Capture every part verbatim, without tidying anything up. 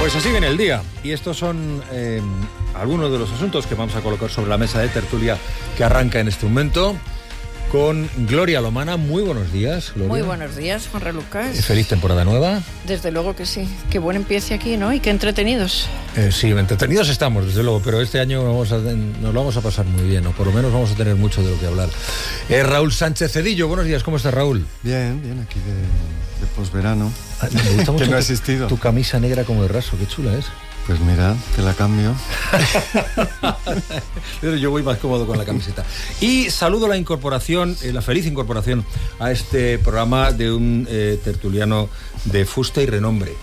Pues así viene el día, y estos son eh, algunos de los asuntos que vamos a colocar sobre la mesa de tertulia que arranca en este momento con Gloria Lomana. Muy buenos días, Gloria. Muy buenos días, Juanra Lucas. Feliz temporada nueva. Desde luego que sí. Qué buen empiece aquí, ¿no? Y qué entretenidos. Eh, sí, entretenidos estamos, desde luego, pero este año vamos a, nos lo vamos a pasar muy bien, o por lo menos vamos a tener mucho de lo que hablar. Eh, Raúl Sánchez Cedillo, buenos días, ¿cómo estás, Raúl? Bien, bien, aquí de, de posverano. Ah, me gusta mucho que no ha tu, existido. Tu camisa negra como de raso, qué chula es. Pues mira, te la cambio. Yo voy más cómodo con la camiseta. Y saludo la incorporación, eh, la feliz incorporación a este programa de un eh, tertuliano de fuste y renombre.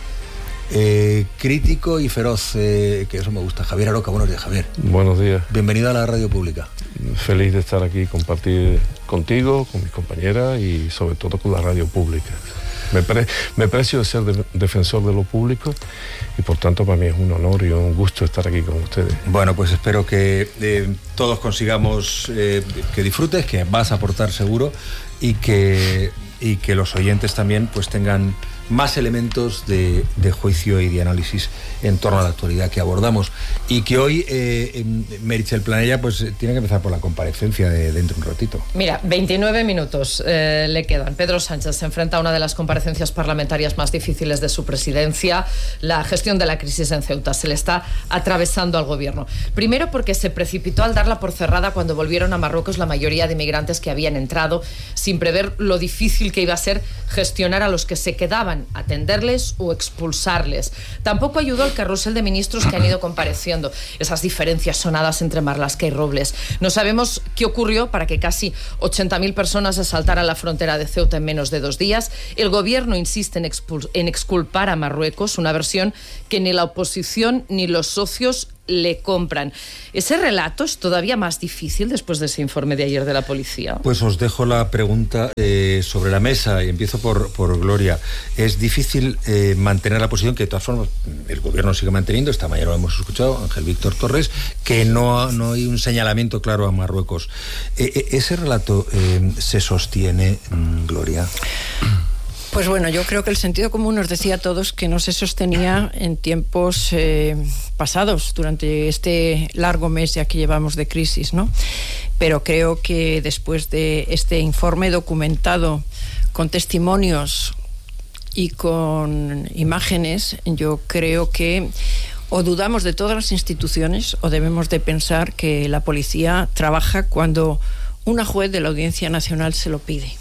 Eh, crítico y feroz, eh, que eso me gusta. Javier Aroca, buenos días, Javier. Buenos días. Bienvenido a la radio pública. Feliz de estar aquí, compartir contigo, con mis compañeras y sobre todo con la radio pública. Me, pre, me precio de ser de, defensor de lo público y por tanto para mí es un honor y un gusto estar aquí con ustedes. Bueno, pues espero que eh, todos consigamos eh, que disfrutes, que vas a aportar seguro y que, y que los oyentes también pues tengan más elementos de, de juicio y de análisis en torno a la actualidad que abordamos. Y que hoy eh, Meritxell Planella pues tiene que empezar por la comparecencia de dentro de un ratito. Mira, veintinueve minutos eh, le quedan. Pedro Sánchez se enfrenta a una de las comparecencias parlamentarias más difíciles de su presidencia. La gestión de la crisis en Ceuta se le está atravesando al gobierno. Primero porque se precipitó al darla por cerrada cuando volvieron a Marruecos la mayoría de migrantes que habían entrado, sin prever lo difícil que iba a ser gestionar a los que se quedaban, atenderles o expulsarles. Tampoco ayudó el carrusel de ministros que han ido compareciendo, esas diferencias sonadas entre Marlaska y Robles. No sabemos qué ocurrió para que casi ochenta mil personas se saltaran la frontera de Ceuta en menos de dos días. El gobierno insiste en, expul- en exculpar a Marruecos, una versión que ni la oposición ni los socios le compran. ¿Ese relato es todavía más difícil después de ese informe de ayer de la policía? Pues os dejo la pregunta eh, sobre la mesa y empiezo por, por Gloria. Es difícil eh, mantener la posición que de todas formas el gobierno sigue manteniendo. Esta mañana lo hemos escuchado, Ángel Víctor Torres, que no, no hay un señalamiento claro a Marruecos. Eh, ¿Ese relato eh, se sostiene, Gloria? Pues bueno, yo creo que el sentido común nos decía a todos que no se sostenía en tiempos eh, pasados, durante este largo mes ya que llevamos de crisis, ¿no? Pero creo que después de este informe documentado con testimonios y con imágenes, yo creo que o dudamos de todas las instituciones o debemos de pensar que la policía trabaja cuando una juez de la Audiencia Nacional se lo pide.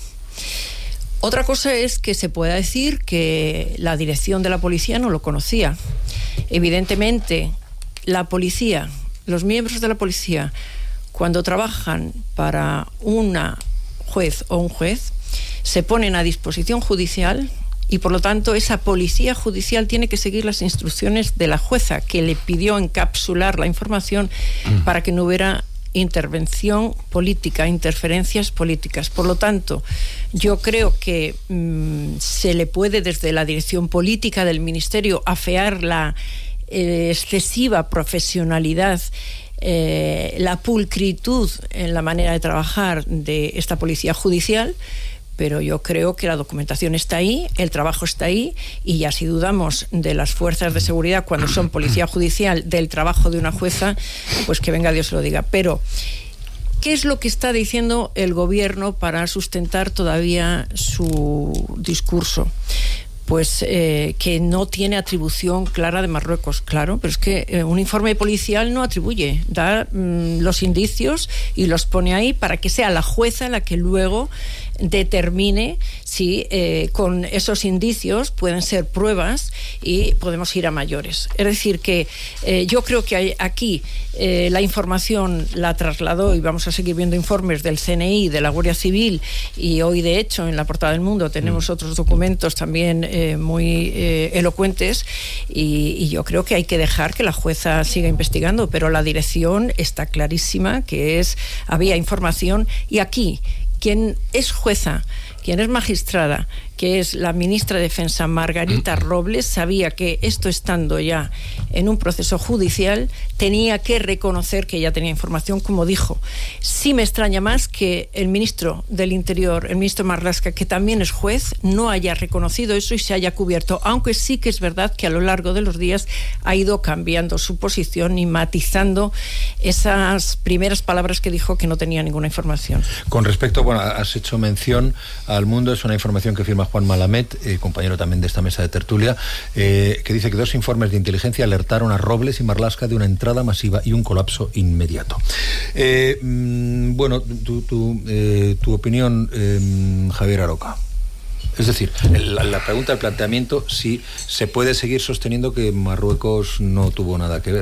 Otra cosa es que se pueda decir que la dirección de la policía no lo conocía. Evidentemente, la policía, los miembros de la policía, cuando trabajan para una juez o un juez, se ponen a disposición judicial y, por lo tanto, esa policía judicial tiene que seguir las instrucciones de la jueza que le pidió encapsular la información mm. para que no hubiera intervención política, interferencias políticas. Por lo tanto, yo creo que mmm, se le puede desde la dirección política del Ministerio afear la eh, excesiva profesionalidad, eh, la pulcritud en la manera de trabajar de esta policía judicial, pero yo creo que la documentación está ahí, el trabajo está ahí, y ya si dudamos de las fuerzas de seguridad cuando son policía judicial, del trabajo de una jueza, pues que venga Dios lo diga. Pero, ¿qué es lo que está diciendo el gobierno para sustentar todavía su discurso? Pues eh, que no tiene atribución clara de Marruecos, claro, pero es que eh, un informe policial no atribuye, da mm, los indicios y los pone ahí para que sea la jueza la que luego determine si eh, con esos indicios pueden ser pruebas y podemos ir a mayores. Es decir, que eh, yo creo que hay aquí eh, la información la trasladó, y vamos a seguir viendo informes del C N I, de la Guardia Civil, y hoy de hecho en la portada del Mundo tenemos mm. otros documentos también eh, muy eh, elocuentes, y, y yo creo que hay que dejar que la jueza siga investigando, pero la dirección está clarísima que es había información, y aquí quien es jueza, quien es magistrada, que es la ministra de Defensa Margarita Robles, sabía que esto estando ya en un proceso judicial tenía que reconocer que ya tenía información, como dijo. Sí me extraña más que el ministro del Interior, el ministro Marlaska, que también es juez, no haya reconocido eso y se haya cubierto, aunque sí que es verdad que a lo largo de los días ha ido cambiando su posición y matizando esas primeras palabras que dijo que no tenía ninguna información. Con respecto, bueno, has hecho mención al Mundo, es una información que firma Juan Malamed, eh, compañero también de esta mesa de tertulia, eh, que dice que dos informes de inteligencia alertaron a Robles y Marlaska de una entrada masiva y un colapso inmediato. Eh, mmm, bueno, tu, tu, eh, tu opinión, eh, Javier Aroca. Es decir, la, la pregunta, el planteamiento, si se puede seguir sosteniendo que Marruecos no tuvo nada que ver.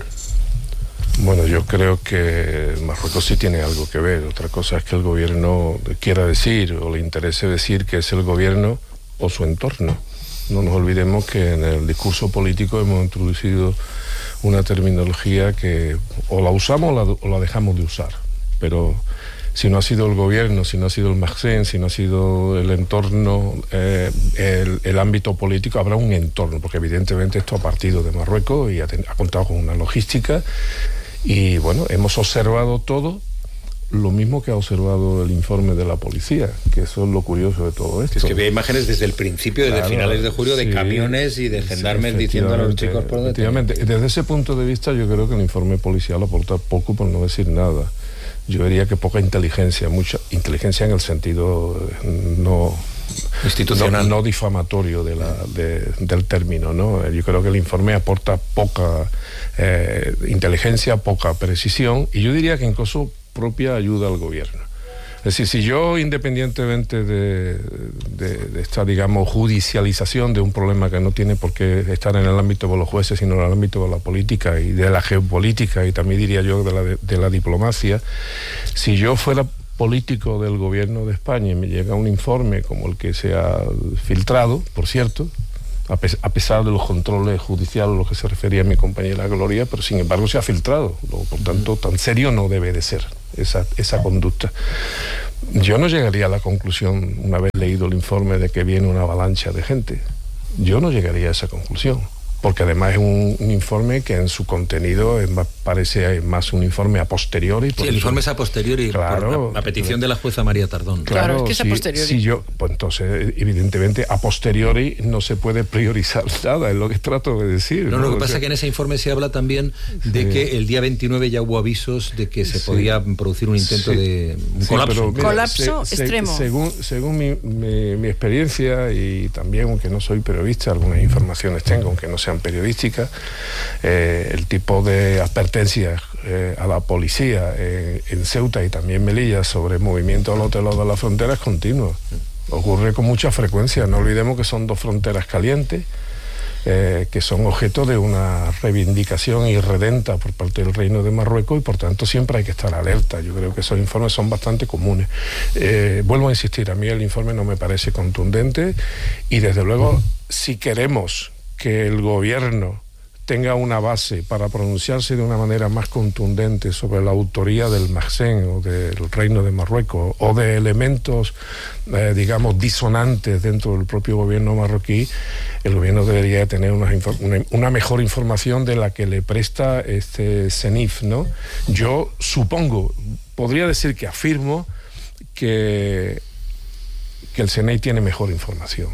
Bueno, yo creo que Marruecos sí tiene algo que ver. Otra cosa es que el gobierno quiera decir o le interese decir que es el gobierno o su entorno. No nos olvidemos que en el discurso político hemos introducido una terminología que o la usamos o la, o la dejamos de usar. Pero si no ha sido el gobierno, si no ha sido el Magsen, si no ha sido el entorno, eh, el, el ámbito político, habrá un entorno, porque evidentemente esto ha partido de Marruecos y ha, ten, ha contado con una logística. Y bueno, hemos observado todo lo mismo que ha observado el informe de la policía, que eso es lo curioso de todo esto. Es que había imágenes desde el principio, desde claro, finales de julio, de sí, camiones y de gendarmes sí, diciendo a los chicos por dónde. Efectivamente, desde ese punto de vista yo creo que el informe policial aporta poco, por no decir nada. Yo diría que poca inteligencia, mucha inteligencia en el sentido no institucional, no, no difamatorio de la, de, del término, ¿no? Yo creo que el informe aporta poca eh, inteligencia, poca precisión, y yo diría que incluso propia ayuda al gobierno. Es decir, si yo, independientemente de, de, de esta, digamos, judicialización de un problema que no tiene por qué estar en el ámbito de los jueces, sino en el ámbito de la política y de la geopolítica, y también diría yo de la, de, de la diplomacia, si yo fuera político del gobierno de España y me llega un informe como el que se ha filtrado, por cierto, a, pe a pesar de los controles judiciales a los que se refería mi compañera Gloria, pero sin embargo se ha filtrado, por tanto tan serio no debe de ser esa, esa conducta. Yo no llegaría a la conclusión, una vez leído el informe, de que viene una avalancha de gente. Yo no llegaría a esa conclusión, porque además es un, un informe que en su contenido es más, parece más un informe a posteriori. Sí, el eso, informe es a posteriori, claro, por a, a petición de la jueza María Tardón. Claro, claro, es que es a posteriori. Si, si yo, pues entonces, evidentemente, a posteriori no se puede priorizar nada, es lo que trato de decir. No, ¿no? Lo que pasa es que en ese informe se habla también de sí. que el día veintinueve ya hubo avisos de que se sí. podía producir un intento sí. de un sí, colapso. Pero, mira, colapso se, extremo. Se, según según mi, mi, mi experiencia, y también, aunque no soy periodista, algunas informaciones tengo, aunque no sean periodísticas, eh, el tipo de advertencias eh, a la policía eh, en Ceuta y también Melilla sobre movimiento al otro lado de la frontera es continuo. Ocurre con mucha frecuencia. No olvidemos que son dos fronteras calientes, eh, que son objeto de una reivindicación irredenta por parte del Reino de Marruecos, y por tanto siempre hay que estar alerta. Yo creo que esos informes son bastante comunes. Eh, vuelvo a insistir, a mí el informe no me parece contundente, y desde luego, si queremos que el gobierno tenga una base para pronunciarse de una manera más contundente sobre la autoría del Magsen o del Reino de Marruecos, o de elementos, eh, digamos, disonantes dentro del propio gobierno marroquí, el gobierno debería tener una, una, una mejor información de la que le presta este CENIF, ¿no? Yo supongo, podría decir que afirmo que, que el C N I tiene mejor información,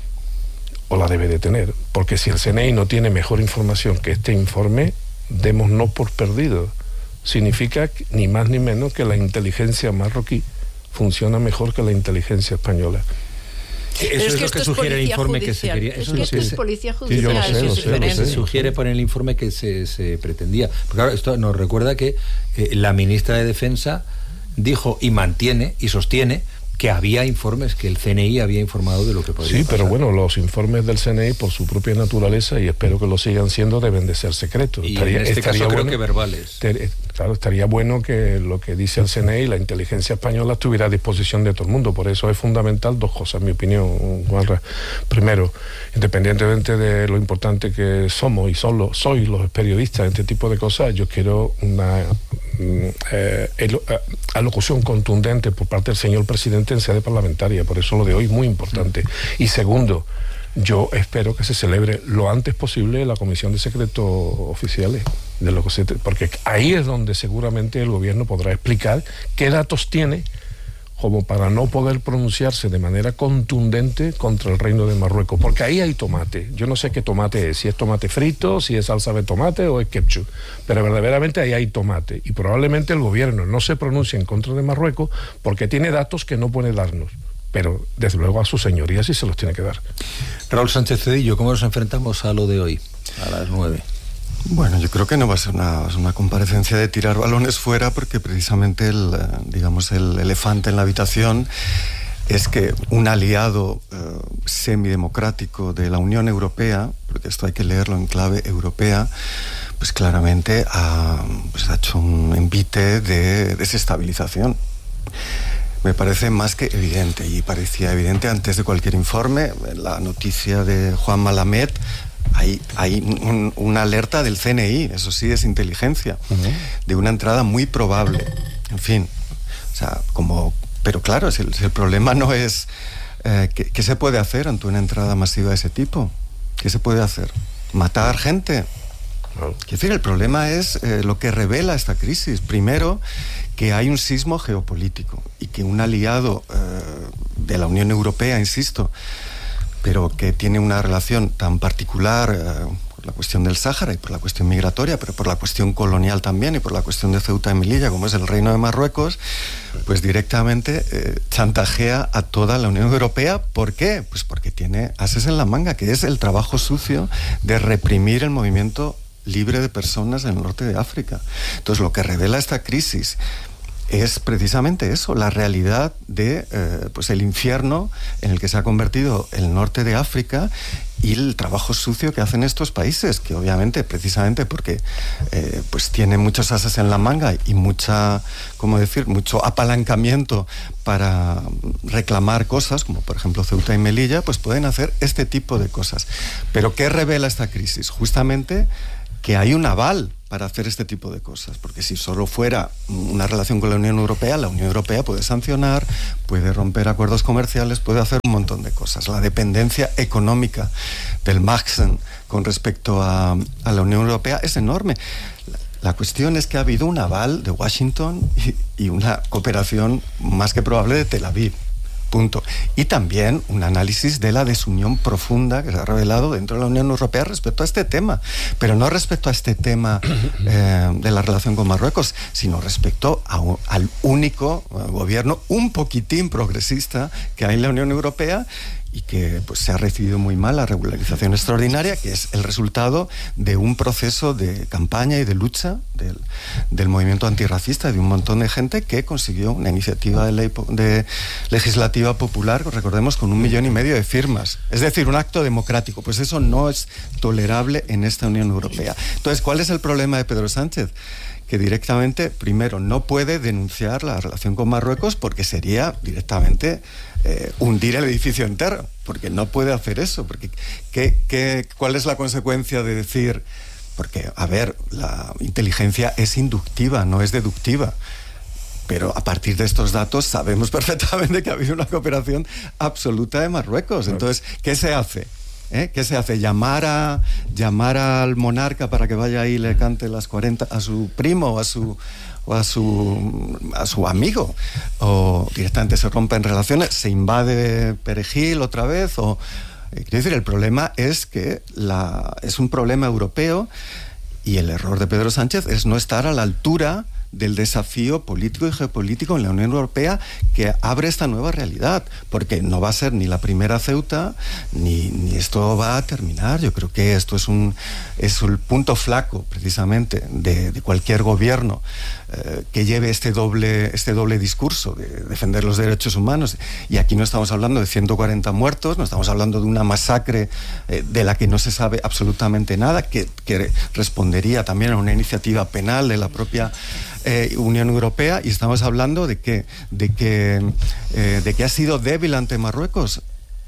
o la debe de tener, porque si el C N I no tiene mejor información que este informe, démonos por perdido. Significa ni más ni menos que la inteligencia marroquí funciona mejor que la inteligencia española. Eso es, es que lo que sugiere el informe judicial. que se quería. Eso es, es que esto es policía judicial. Sí, yo lo sé, lo sé, lo sé. Se sugiere por el informe que se, se pretendía. Porque claro, esto nos recuerda que eh, la ministra de Defensa dijo y mantiene y sostiene que había informes, que el C N I había informado de lo que podría Sí, pasar. Pero bueno, los informes del C N I, por su propia naturaleza, y espero que lo sigan siendo, deben de ser secretos. Y estaría, en este estaría caso bueno, creo que verbales. Ter, claro, estaría bueno que lo que dice el C N I, la inteligencia española, estuviera a disposición de todo el mundo. Por eso es fundamental dos cosas, en mi opinión, Juanra. Primero, independientemente de lo importante que somos y solo soy los periodistas en este tipo de cosas, yo quiero una eh, el, eh, alocución contundente por parte del señor presidente en sede parlamentaria. Por eso lo de hoy es muy importante. Y segundo, yo espero que se celebre lo antes posible la Comisión de Secretos Oficiales, de lo que se, porque ahí es donde seguramente el gobierno podrá explicar qué datos tiene como para no poder pronunciarse de manera contundente contra el Reino de Marruecos, porque ahí hay tomate. Yo no sé qué tomate es, si es tomate frito, si es salsa de tomate o es ketchup, pero verdaderamente ahí hay tomate, y probablemente el gobierno no se pronuncie en contra de Marruecos porque tiene datos que no puede darnos, pero desde luego a sus señorías sí se los tiene que dar. Raúl Sánchez Cedillo, ¿cómo nos enfrentamos a lo de hoy, a las nueve? Bueno, yo creo que no va a ser una, una comparecencia de tirar balones fuera, porque precisamente el, digamos, el elefante en la habitación es que un aliado eh, semidemocrático de la Unión Europea, porque esto hay que leerlo en clave europea, pues claramente ha, pues ha hecho un envite de desestabilización. Me parece más que evidente, y parecía evidente antes de cualquier informe. La noticia de Juan Malamed, hay, hay un, una alerta del C N I, eso sí es inteligencia, uh-huh. de una entrada muy probable. En fin, o sea, como, pero claro, si el, si el problema no es eh, ¿qué, ¿qué se puede hacer ante una entrada masiva de ese tipo? ¿Qué se puede hacer? ¿Matar gente? Quiero decir, el problema es eh, lo que revela esta crisis. Primero, que hay un sismo geopolítico y que un aliado eh, de la Unión Europea, insisto, pero que tiene una relación tan particular eh, por la cuestión del Sáhara y por la cuestión migratoria, pero por la cuestión colonial también y por la cuestión de Ceuta y Melilla, como es el Reino de Marruecos, pues directamente eh, chantajea a toda la Unión Europea. ¿Por qué? Pues porque tiene ases en la manga, que es el trabajo sucio de reprimir el movimiento libre de personas en el norte de África. Entonces, lo que revela esta crisis es precisamente eso, la realidad de eh, pues el infierno en el que se ha convertido el norte de África y el trabajo sucio que hacen estos países, que obviamente, precisamente porque eh, pues tienen muchos ases en la manga y mucha, ¿cómo decir?, mucho apalancamiento para reclamar cosas, como por ejemplo Ceuta y Melilla, pues pueden hacer este tipo de cosas. Pero ¿qué revela esta crisis? Justamente que hay un aval para hacer este tipo de cosas, porque si solo fuera una relación con la Unión Europea, la Unión Europea puede sancionar, puede romper acuerdos comerciales, puede hacer un montón de cosas. La dependencia económica del Maxen con respecto a, a la Unión Europea es enorme. La, la cuestión es que ha habido un aval de Washington y, y una cooperación más que probable de Tel Aviv. Punto. Y también un análisis de la desunión profunda que se ha revelado dentro de la Unión Europea respecto a este tema, pero no respecto a este tema eh, de la relación con Marruecos, sino respecto a un, al único uh, gobierno un poquitín progresista que hay en la Unión Europea, y que pues se ha recibido muy mal la regularización extraordinaria, que es el resultado de un proceso de campaña y de lucha del, del movimiento antirracista, de un montón de gente que consiguió una iniciativa de ley de legislativa popular, recordemos, con un millón y medio de firmas, es decir, un acto democrático. Pues eso no es tolerable en esta Unión Europea. Entonces, ¿cuál es el problema de Pedro Sánchez? Que directamente, primero, no puede denunciar la relación con Marruecos porque sería directamente eh, hundir el edificio entero, porque no puede hacer eso. Porque ¿qué, qué, ¿cuál es la consecuencia de decir? Porque, a ver, la inteligencia es inductiva, no es deductiva. Pero a partir de estos datos sabemos perfectamente que ha habido una cooperación absoluta de Marruecos. Entonces, ¿qué se hace? ¿Eh? ¿Qué se hace? ¿Llamar a llamar al monarca para que vaya ahí y le cante las cuarenta a su primo o a su o a su a su amigo? ¿O directamente se rompen relaciones? ¿Se invade Perejil otra vez? O eh, quiero decir, el problema es que la, es un problema europeo, y el error de Pedro Sánchez es no estar a la altura del desafío político y geopolítico en la Unión Europea que abre esta nueva realidad, porque no va a ser ni la primera Ceuta, ni, ni esto va a terminar. Yo creo que esto es un es el punto flaco, precisamente, de, de cualquier gobierno eh, que lleve este doble, este doble discurso de defender los derechos humanos. Y aquí no estamos hablando de ciento cuarenta muertos, no estamos hablando de una masacre eh, de la que no se sabe absolutamente nada, que, que respondería también a una iniciativa penal de la propia Eh, Unión Europea, y estamos hablando de que de que eh, de que ha sido débil ante Marruecos.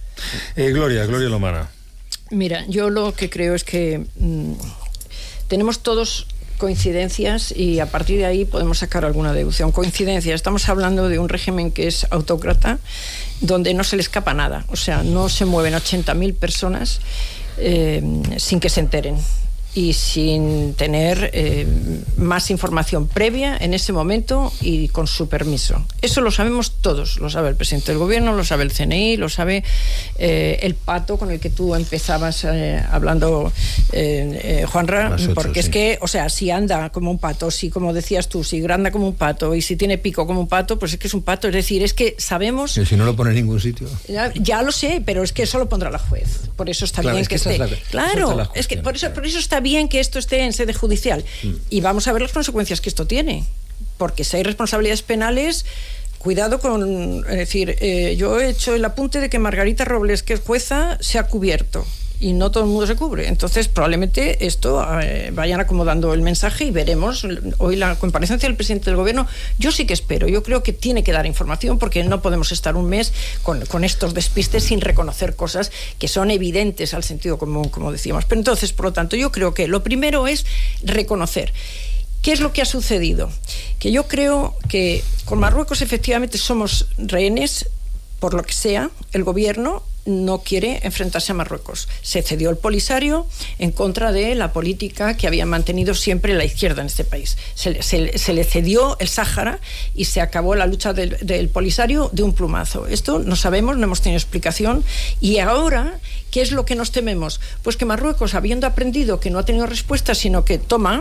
Eh, Gloria, Gloria Lomana. Mira, yo lo que creo es que mmm, tenemos todos coincidencias y a partir de ahí podemos sacar alguna deducción. Coincidencias, estamos hablando de un régimen que es autócrata, donde no se le escapa nada, o sea, no se mueven ochenta mil personas eh, sin que se enteren y sin tener eh, más información previa en ese momento y con su permiso. Eso lo sabemos todos, lo sabe el presidente del gobierno, lo sabe el C N I, lo sabe eh, el pato con el que tú empezabas eh, hablando, eh, eh, Juanra, ocho, porque sí. Es que, o sea, si anda como un pato, si como decías tú, si granda como un pato y si tiene pico como un pato, pues es que es un pato, es decir, es que sabemos... Y si no lo pone en ningún sitio. Ya, ya lo sé, pero es que eso lo pondrá la juez, por eso está claro, bien es que, que esté... La, claro, es que por eso, por eso está bien que esto esté en sede judicial mm. y vamos a ver las consecuencias que esto tiene, porque si hay responsabilidades penales, cuidado con, es decir, eh, yo he hecho el apunte de que Margarita Robles, que es jueza, se ha cubierto y no todo el mundo se cubre, entonces probablemente esto eh, vayan acomodando el mensaje y veremos hoy la comparecencia del presidente del gobierno. Yo sí que espero, yo creo que tiene que dar información porque no podemos estar un mes con, con estos despistes sin reconocer cosas que son evidentes al sentido común, como decíamos. Pero entonces, por lo tanto, yo creo que lo primero es reconocer. ¿Qué es lo que ha sucedido? Que yo creo que con Marruecos efectivamente somos rehenes, por lo que sea, el gobierno no quiere enfrentarse a Marruecos. Se cedió el Polisario en contra de la política que había mantenido siempre la izquierda en este país. Se, se, se le cedió el Sáhara y se acabó la lucha del, del Polisario de un plumazo. Esto no sabemos, no hemos tenido explicación. Y ahora, ¿qué es lo que nos tememos? Pues que Marruecos, habiendo aprendido que no ha tenido respuesta, sino que toma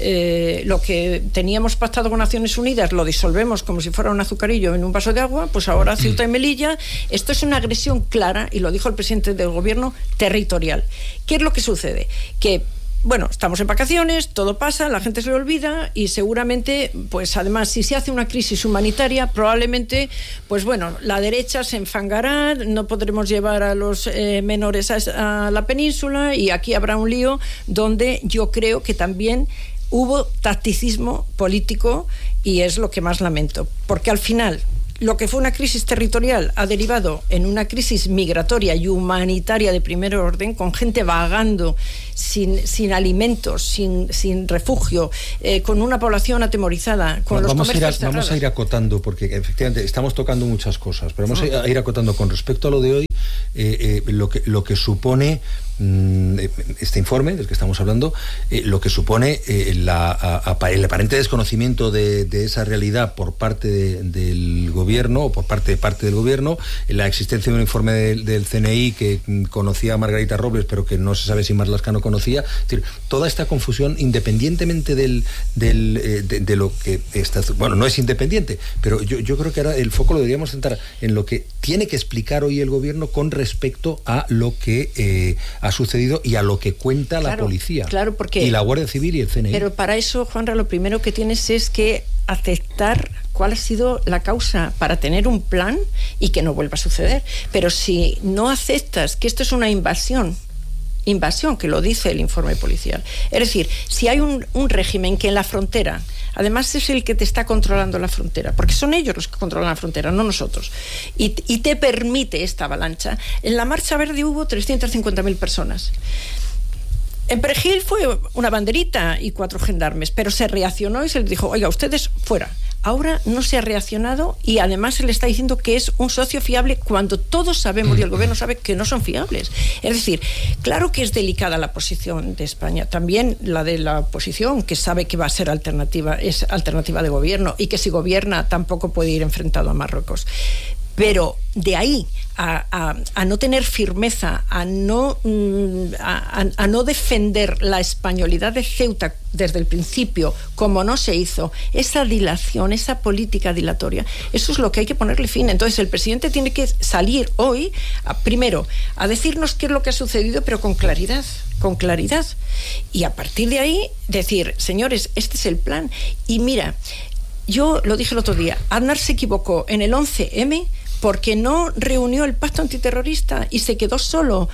eh, lo que teníamos pactado con Naciones Unidas, lo disolvemos como si fuera un azucarillo en un vaso de agua, pues ahora Ceuta y Melilla, esto es una agresión clara, y lo dijo el presidente del gobierno, territorial. ¿Qué es lo que sucede? Que bueno, estamos en vacaciones, todo pasa, la gente se lo olvida y seguramente, pues además, si se hace una crisis humanitaria, probablemente, pues bueno, la derecha se enfangará, no podremos llevar a los eh, menores a, a la península y aquí habrá un lío donde yo creo que también hubo tacticismo político y es lo que más lamento, porque al final lo que fue una crisis territorial ha derivado en una crisis migratoria y humanitaria de primer orden, con gente vagando sin, sin alimentos, sin, sin refugio, eh, con una población atemorizada, con bueno, los vamos comercios a ir a, cerrados. Vamos a ir acotando, porque efectivamente estamos tocando muchas cosas, pero vamos ah. a ir acotando con respecto a lo de hoy, eh, eh, lo, que, lo que supone este informe del que estamos hablando, eh, lo que supone eh, la, a, a, el aparente desconocimiento de, de esa realidad por parte de, del gobierno o por parte de parte del gobierno, la existencia de un informe del, del C N I que conocía a Margarita Robles pero que no se sabe si Marlaska no conocía, es decir, toda esta confusión independientemente del, del eh, de, de lo que está, bueno, no es independiente, pero yo, yo creo que ahora el foco lo deberíamos centrar en lo que tiene que explicar hoy el gobierno con respecto a lo que eh, ha sucedido y a lo que cuenta claro, la policía, claro, porque, y la Guardia Civil y el C N I. Pero para eso, Juanra, lo primero que tienes es que aceptar cuál ha sido la causa para tener un plan y que no vuelva a suceder. Pero si no aceptas que esto es una invasión, invasión, que lo dice el informe policial, es decir, si hay un, un régimen que en la frontera, además es el que te está controlando la frontera, porque son ellos los que controlan la frontera, no nosotros, y, y te permite esta avalancha. En la Marcha Verde hubo trescientas cincuenta mil personas. En Perejil fue una banderita y cuatro gendarmes, pero se reaccionó y se les dijo, oiga, ustedes fuera. Ahora no se ha reaccionado y además se le está diciendo que es un socio fiable cuando todos sabemos y el gobierno sabe que no son fiables. Es decir, claro que es delicada la posición de España, también la de la oposición, que sabe que va a ser alternativa, es alternativa de gobierno y que si gobierna tampoco puede ir enfrentado a Marruecos. Pero de ahí a, a, a no tener firmeza, a no, a, a no defender la españolidad de Ceuta desde el principio, como no se hizo, esa dilación, esa política dilatoria, eso es lo que hay que ponerle fin. Entonces el presidente tiene que salir hoy, a, primero, a decirnos qué es lo que ha sucedido, pero con claridad, con claridad. Y a partir de ahí decir, señores, este es el plan. Y mira, yo lo dije el otro día, Aznar se equivocó en el once eme porque no reunió el pacto antiterrorista y se quedó solo.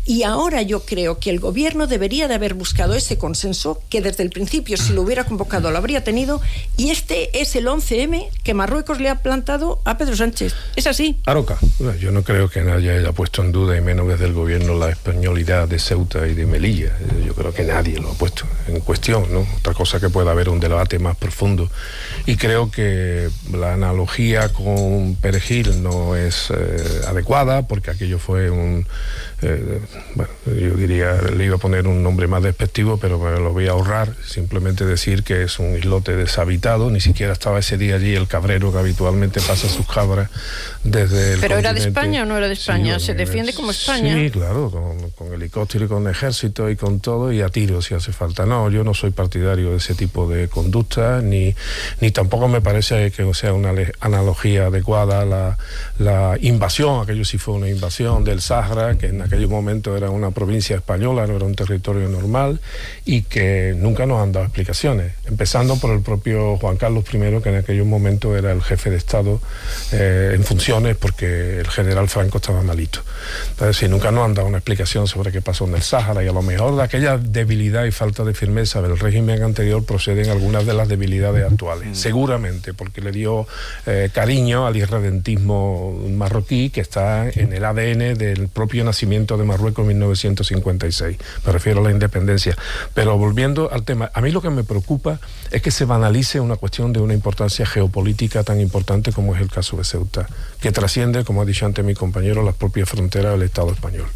Y ahora yo creo que el gobierno debería de haber buscado ese consenso, que desde el principio, si lo hubiera convocado, lo habría tenido, y este es el once eme que Marruecos le ha plantado a Pedro Sánchez. Es así. Aroca, yo no creo que nadie haya puesto en duda, y menos desde el gobierno, la españolidad de Ceuta y de Melilla. Yo creo que nadie lo ha puesto en cuestión, ¿no? Otra cosa que pueda haber un debate más profundo. Y creo que la analogía con Perejil no es eh, adecuada, porque aquello fue un... Eh, bueno, yo diría, le iba a poner un nombre más despectivo, pero me lo voy a ahorrar, simplemente decir que es un islote deshabitado. Ni siquiera estaba ese día allí el cabrero que habitualmente pasa sus cabras desde el ¿Pero continente. Era de España o no era de España? Sí, ¿Se defiende como España? Sí, claro, con, con helicóptero y con ejército y con todo, y a tiro si hace falta. No, yo no soy partidario de ese tipo de conducta, ni, ni tampoco me parece que sea una analogía adecuada la, la invasión. Aquello sí fue una invasión del Sáhara, que en aquel momento era una provincia española, no era un territorio normal, y que nunca nos han dado explicaciones, empezando por el propio Juan Carlos primero, que en aquel momento era el jefe de Estado eh, en funciones, porque el general Franco estaba malito. Entonces, sí, nunca nos han dado una explicación sobre qué pasó en el Sáhara, y a lo mejor de aquella debilidad y falta de firmeza del régimen anterior proceden algunas de las debilidades actuales, mm. seguramente, porque le dio eh, cariño al irredentismo marroquí, que está en el A D N del propio nacimiento de Marruecos en mil novecientos cincuenta y seis. Me refiero a la independencia. Pero volviendo al tema, a mí lo que me preocupa es que se banalice una cuestión de una importancia geopolítica tan importante como es el caso de Ceuta, que trasciende, como ha dicho antes mi compañero, las propias fronteras del Estado español.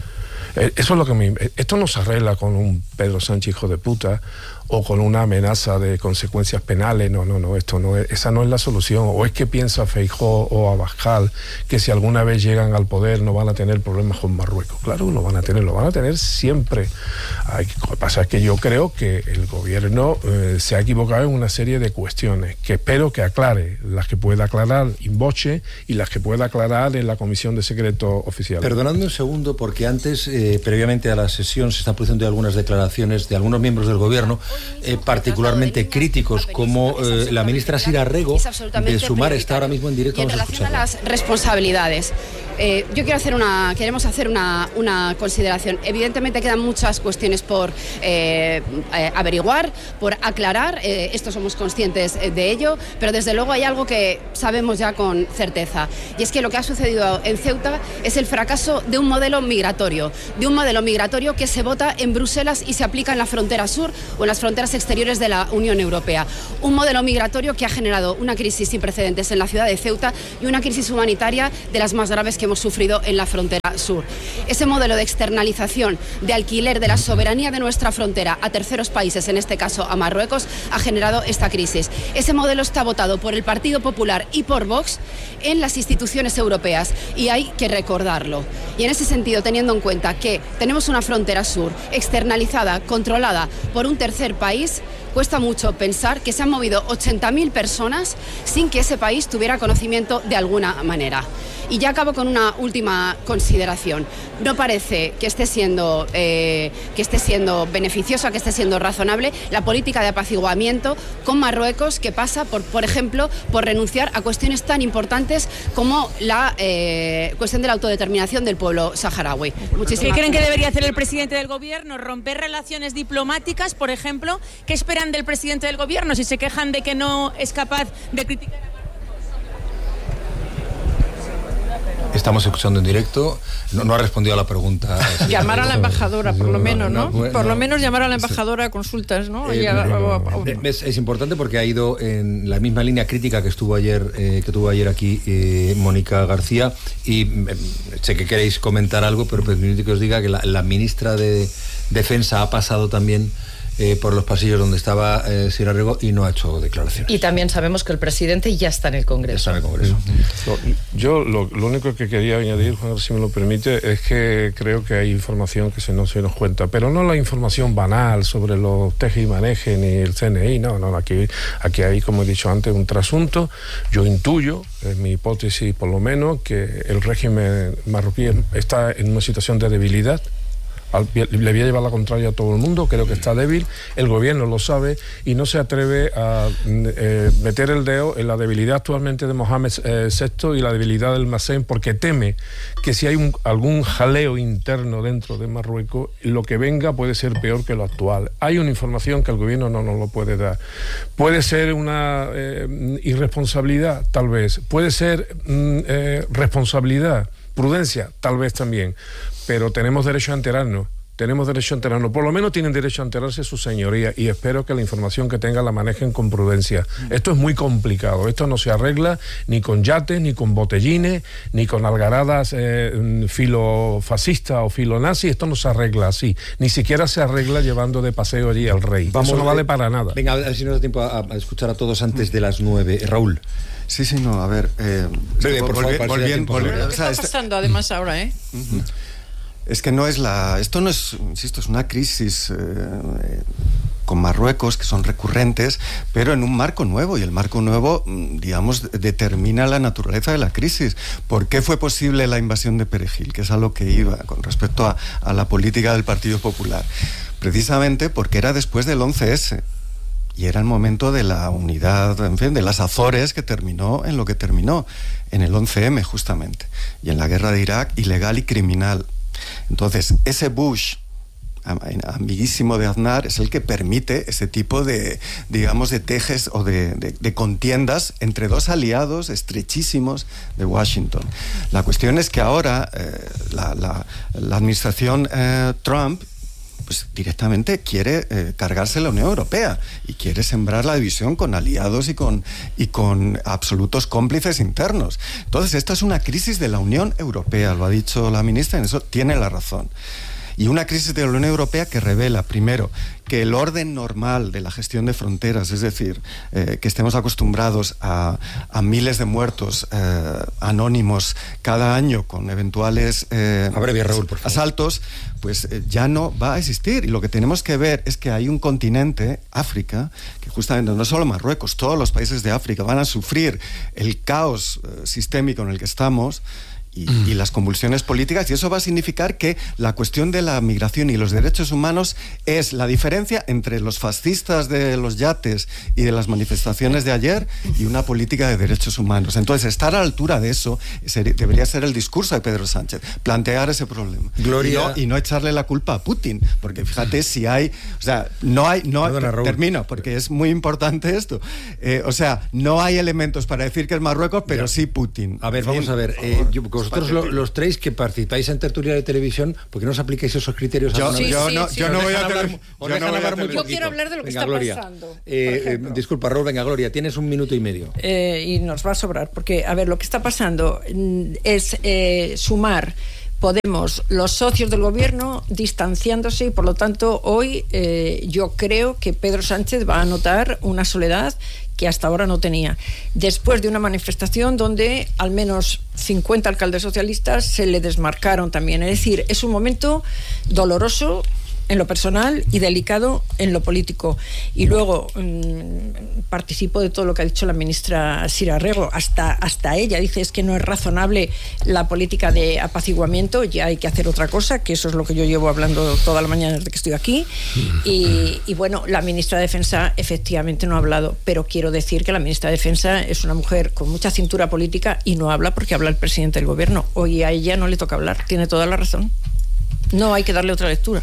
Eso es lo que me... Esto no se arregla con un Pedro Sánchez hijo de puta o con una amenaza de consecuencias penales. No, no, no, esto no es, esa no es la solución. O es que piensa Feijóo o Abascal que si alguna vez llegan al poder no van a tener problemas con Marruecos. Claro, lo van a tener, lo van a tener siempre. Hay, lo que pasa es que yo creo que el gobierno eh, se ha equivocado en una serie de cuestiones que espero que aclare, las que pueda aclarar in voce y las que pueda aclarar en la Comisión de Secretos Oficiales. Perdonadme un segundo, porque antes, eh, previamente a la sesión, se están produciendo algunas declaraciones de algunos miembros del gobierno, Eh, particularmente críticos, como eh, la ministra Sira Rego de Sumar está ahora mismo en directo. Y en relación a las responsabilidades, eh, yo quiero hacer una, queremos hacer una, una consideración. Evidentemente quedan muchas cuestiones por eh, eh, averiguar, por aclarar. Eh, esto somos conscientes de ello, pero desde luego hay algo que sabemos ya con certeza, y es que lo que ha sucedido en Ceuta es el fracaso de un modelo migratorio, de un modelo migratorio que se vota en Bruselas y se aplica en la frontera sur o en las fronteras exteriores de la Unión Europea. Un modelo migratorio que ha generado una crisis sin precedentes en la ciudad de Ceuta y una crisis humanitaria de las más graves que hemos sufrido en la frontera sur. Ese modelo de externalización, de alquiler de la soberanía de nuestra frontera a terceros países, en este caso a Marruecos, ha generado esta crisis. Ese modelo está votado por el Partido Popular y por Vox en las instituciones europeas, y hay que recordarlo. Y en ese sentido, teniendo en cuenta que tenemos una frontera sur externalizada, controlada por un tercer país, cuesta mucho pensar que se han movido ochenta mil personas sin que ese país tuviera conocimiento de alguna manera. Y ya acabo con una última consideración. No parece que esté siendo eh, que esté siendo beneficiosa, que esté siendo razonable la política de apaciguamiento con Marruecos, que pasa por, por ejemplo, por renunciar a cuestiones tan importantes como la eh, cuestión de la autodeterminación del pueblo saharaui. ¿Qué creen que debería hacer el presidente del gobierno? ¿Romper relaciones diplomáticas, por ejemplo? ¿Qué esperan del presidente del gobierno si se quejan de que no es capaz de criticar? Estamos escuchando en directo. No, no ha respondido a la pregunta. Llamar a la embajadora, por lo menos, ¿no? no, no por no, lo menos llamar a la embajadora a consultas, ¿no? Eh, a, no, a, a, es, es importante porque ha ido en la misma línea crítica que estuvo ayer, eh, que tuvo ayer aquí eh, Mónica García. Y eh, sé que queréis comentar algo, pero permitid que os diga que la, la ministra de Defensa ha pasado también Eh, por los pasillos donde estaba eh, Sira Rego y no ha hecho declaraciones. Y también sabemos que el presidente ya está en el Congreso. Ya está en el Congreso. Uh-huh. Yo lo, lo único que quería añadir, Juan, si me lo permite, es que creo que hay información que se no se nos cuenta, pero no la información banal sobre los teje y maneje ni el C N I, no, no, aquí, aquí hay, como he dicho antes, un trasunto. Yo intuyo, es mi hipótesis por lo menos, que el régimen marroquí está en una situación de debilidad al, le voy a llevar la contraria a todo el mundo, creo que está débil, el gobierno lo sabe y no se atreve a eh, meter el dedo en la debilidad actualmente de Mohamed eh, sexto y la debilidad del Masen, porque teme que si hay un, algún jaleo interno dentro de Marruecos, lo que venga puede ser peor que lo actual. Hay una información que el gobierno no nos lo puede dar. Puede ser una eh, irresponsabilidad, tal vez. Puede ser mm, eh, responsabilidad, prudencia, tal vez también. Pero tenemos derecho a enterarnos. Tenemos derecho a enterarnos. Por lo menos tienen derecho a enterarse su señoría, y espero que la información que tengan la manejen con prudencia. Esto es muy complicado. Esto no se arregla ni con yates, ni con botellines, ni con algaradas eh, filofascistas o filonazi. Esto no se arregla así. Ni siquiera se arregla llevando de paseo allí al rey. Vamos, Eso no vale para nada. Venga, a ver si nos da tiempo a, a escuchar a todos antes de las nueve. Raúl. Sí, sí, no, a ver... Eh, Breve, por volvi, favor, volviendo, volviendo, lo que está pasando además ahora, ¿eh? Uh-huh. Es que no es la... Esto no es, insisto, es una crisis eh, con Marruecos que son recurrentes, pero en un marco nuevo, y el marco nuevo, digamos, determina la naturaleza de la crisis. ¿Por qué fue posible la invasión de Perejil? Que es a lo que iba con respecto a, a la política del Partido Popular. Precisamente porque era después del once ese. Y era el momento de la unidad, en fin, de las Azores, que terminó en lo que terminó, en el once eme justamente, y en la guerra de Irak, ilegal y criminal. Entonces, ese Bush, amiguísimo de Aznar, es el que permite ese tipo de, digamos, de tejes o de, de, de contiendas entre dos aliados estrechísimos de Washington. La cuestión es que ahora eh, la, la, la administración eh, Trump pues directamente quiere eh, cargarse la Unión Europea y quiere sembrar la división con aliados y con, y con absolutos cómplices internos. Entonces, esta es una crisis de la Unión Europea, lo ha dicho la ministra, en eso tiene la razón. Y una crisis de la Unión Europea que revela, primero, que el orden normal de la gestión de fronteras, es decir, eh, que estemos acostumbrados a, a miles de muertos eh, anónimos cada año con eventuales eh, Abrevia, Raúl, por favor. asaltos, pues eh, ya no va a existir. Y lo que tenemos que ver es que hay un continente, África, que justamente no solo Marruecos, todos los países de África van a sufrir el caos eh, sistémico en el que estamos, Y, y las convulsiones políticas, y eso va a significar que la cuestión de la migración y los derechos humanos es la diferencia entre los fascistas de los yates y de las manifestaciones de ayer y una política de derechos humanos. Entonces, estar a la altura de eso debería ser el discurso de Pedro Sánchez, plantear ese problema. Gloria... Y, no, y no echarle la culpa a Putin, porque fíjate si hay... O sea, no hay... No, Perdona, termino, porque es muy importante esto. Eh, o sea, no hay elementos para decir que es Marruecos, pero ya. sí Putin. A ver, vamos Bien, a ver. Eh, yo, vosotros lo, los tres que participáis en tertulia de televisión, ¿por qué no os aplicáis esos criterios? Yo, a sí, yo, sí, no, sí, yo sí. no voy a hablar, tener, os yo, dejan no hablar voy a muy yo poquito. quiero hablar de lo que venga, está Gloria. pasando. Eh, eh, disculpa, Raúl, venga, Gloria, tienes un minuto y medio. Eh, y nos va a sobrar, porque, a ver, lo que está pasando es eh, sumar Podemos, los socios del gobierno, distanciándose, y por lo tanto hoy eh, yo creo que Pedro Sánchez va a notar una soledad que hasta ahora no tenía, después de una manifestación donde al menos cincuenta alcaldes socialistas se le desmarcaron también. Es decir, es un momento doloroso en lo personal y delicado en lo político. Y luego mmm, participo de todo lo que ha dicho la ministra Sira Rego. Hasta, hasta ella dice es que no es razonable la política de apaciguamiento, ya hay que hacer otra cosa, que eso es lo que yo llevo hablando toda la mañana desde que estoy aquí. Y, y bueno, la ministra de Defensa efectivamente no ha hablado, pero quiero decir que la ministra de Defensa es una mujer con mucha cintura política y no habla porque habla el presidente del gobierno. Hoy a ella no le toca hablar, tiene toda la razón. No hay que darle otra lectura.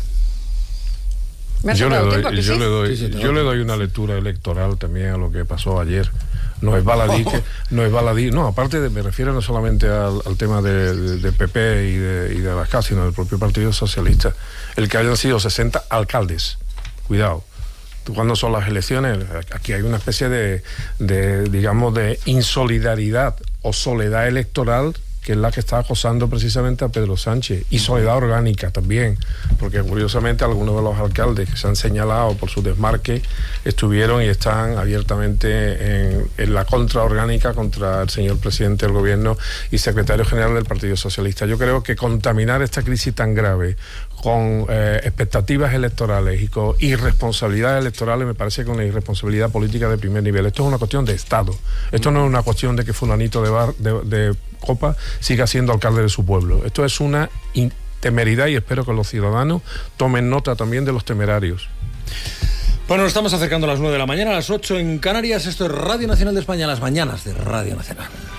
Yo le, doy, tiempo, yo, sí? le doy, sí, sí, yo le doy una lectura electoral también a lo que pasó ayer. No es baladí, que, no es baladí, no, aparte de, me refiero no solamente al, al tema de, de, de P P y de, y de Abascal, sino del propio Partido Socialista, el que hayan sido sesenta alcaldes. Cuidado. ¿Cuándo son las elecciones? Aquí hay una especie de, de digamos, de insolidaridad o soledad electoral, que es la que está acosando precisamente a Pedro Sánchez, y soledad orgánica también, porque curiosamente algunos de los alcaldes que se han señalado por su desmarque estuvieron y están abiertamente en, en la contra orgánica contra el señor presidente del gobierno y secretario general del Partido Socialista. Yo creo que contaminar esta crisis tan grave con eh, expectativas electorales y con irresponsabilidades electorales me parece que es una irresponsabilidad política de primer nivel. Esto es una cuestión de Estado. Esto no es una cuestión de que fulanito de, bar, de, de Copa siga siendo alcalde de su pueblo. Esto es una in, temeridad, y espero que los ciudadanos tomen nota también de los temerarios. Bueno, nos estamos acercando a las nueve de la mañana, a las ocho en Canarias. Esto es Radio Nacional de España, las mañanas de Radio Nacional.